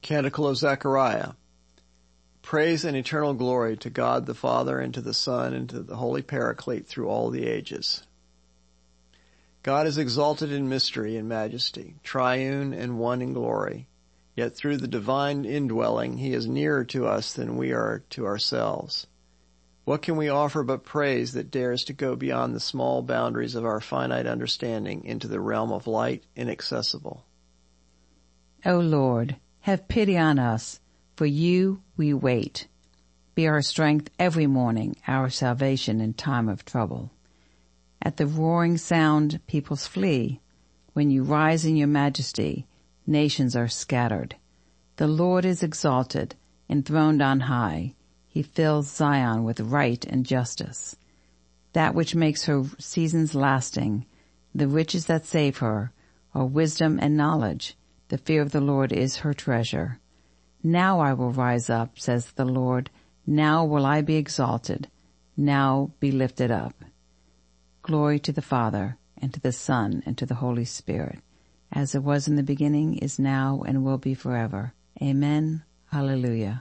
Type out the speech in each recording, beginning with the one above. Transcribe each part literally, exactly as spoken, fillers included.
Canticle of Zechariah. Praise and eternal glory to God the Father, and to the Son, and to the Holy Paraclete through all the ages. God is exalted in mystery and majesty, triune and one in glory. Yet through the divine indwelling, he is nearer to us than we are to ourselves. What can we offer but praise that dares to go beyond the small boundaries of our finite understanding into the realm of light inaccessible? O Lord, have pity on us. For you we wait. Be our strength every morning, our salvation in time of trouble. At the roaring sound, peoples flee. When you rise in your majesty, nations are scattered. The Lord is exalted, enthroned on high. He fills Zion with right and justice. That which makes her seasons lasting, the riches that save her, are wisdom and knowledge. The fear of the Lord is her treasure. Now I will rise up, says the Lord. Now will I be exalted. Now be lifted up. Glory to the Father, and to the Son, and to the Holy Spirit, as it was in the beginning, is now, and will be forever. Amen. Hallelujah.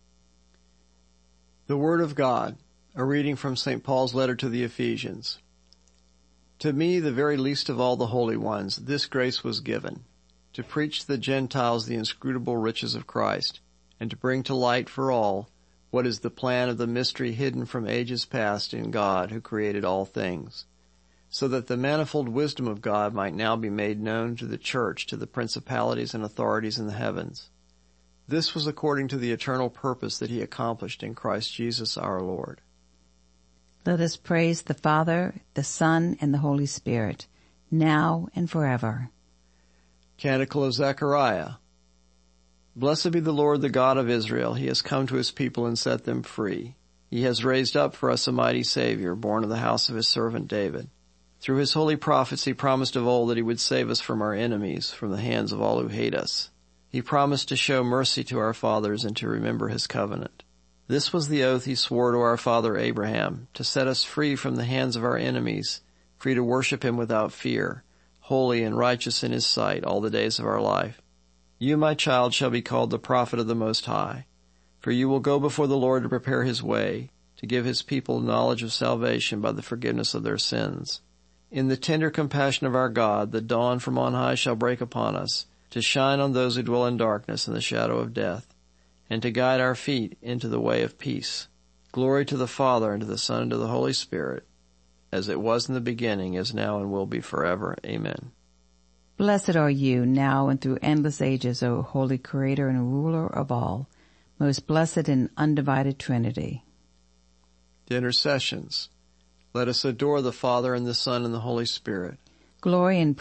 The Word of God, a reading from Saint Paul's letter to the Ephesians. To me, the very least of all the holy ones, this grace was given, to preach to the Gentiles the inscrutable riches of Christ, and to bring to light for all what is the plan of the mystery hidden from ages past in God who created all things, so that the manifold wisdom of God might now be made known to the church, to the principalities and authorities in the heavens. This was according to the eternal purpose that he accomplished in Christ Jesus our Lord. Let us praise the Father, the Son, and the Holy Spirit, now and forever. Canticle of Zechariah. Blessed be the Lord, the God of Israel. He has come to his people and set them free. He has raised up for us a mighty Savior, born of the house of his servant David. Through his holy prophets he promised of old that he would save us from our enemies, from the hands of all who hate us. He promised to show mercy to our fathers and to remember his covenant. This was the oath he swore to our father Abraham, to set us free from the hands of our enemies, free to worship him without fear, holy and righteous in his sight all the days of our life. You, my child, shall be called the prophet of the Most High, for you will go before the Lord to prepare his way, to give his people knowledge of salvation by the forgiveness of their sins. In the tender compassion of our God, the dawn from on high shall break upon us, to shine on those who dwell in darkness and the shadow of death, and to guide our feet into the way of peace. Glory to the Father, and to the Son, and to the Holy Spirit, as it was in the beginning, is now, and will be forever. Amen. Blessed are you, now and through endless ages, O holy Creator and ruler of all, most blessed and undivided Trinity. The intercessions. Let us adore the Father, and the Son, and the Holy Spirit. Glory and